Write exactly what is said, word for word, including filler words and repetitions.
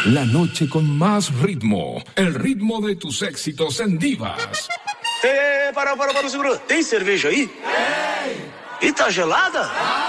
La noche con más ritmo. El ritmo de tus éxitos en Divas. Eh, para, para, para, segura. Tem cerveja aí? Tem. E tá gelada?